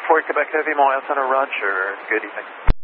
for Quebec Heavy, Montreal Center, roger. Good evening.